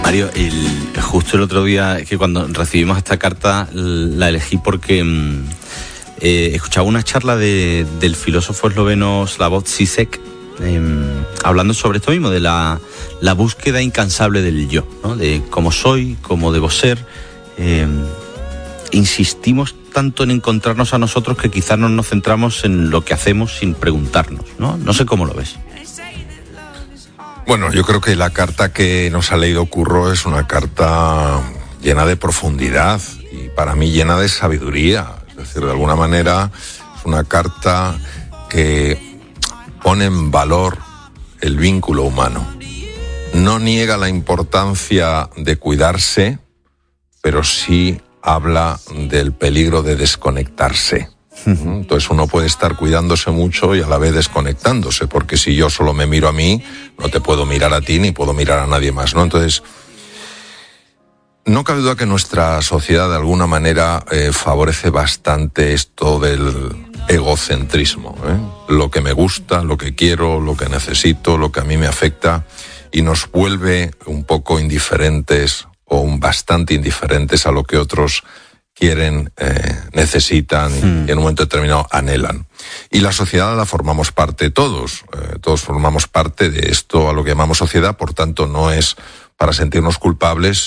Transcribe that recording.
Mario, justo el otro día que cuando recibimos esta carta la elegí porque escuchaba una charla del filósofo esloveno Slavoj Žižek hablando sobre esto mismo, de la búsqueda incansable del yo, ¿no? De cómo soy, cómo debo ser. Insistimos tanto en encontrarnos a nosotros que quizás no nos centramos en lo que hacemos sin preguntarnos, ¿no? No sé cómo lo ves. Bueno, yo creo que la carta que nos ha leído Curro es una carta llena de profundidad y para mí llena de sabiduría. Es decir, de alguna manera es una carta que pone en valor el vínculo humano. No niega la importancia de cuidarse, pero sí habla del peligro de desconectarse. Entonces uno puede estar cuidándose mucho y a la vez desconectándose, porque si yo solo me miro a mí, no te puedo mirar a ti ni puedo mirar a nadie más, ¿no? Entonces, no cabe duda que nuestra sociedad de alguna manera favorece bastante esto del egocentrismo, lo que me gusta, lo que quiero, lo que necesito, lo que a mí me afecta, y nos vuelve un poco indiferentes o bastante indiferentes a lo que otros quieren, necesitan y en un momento determinado anhelan. Y la sociedad la formamos parte todos formamos parte de esto a lo que llamamos sociedad, por tanto no es para sentirnos culpables,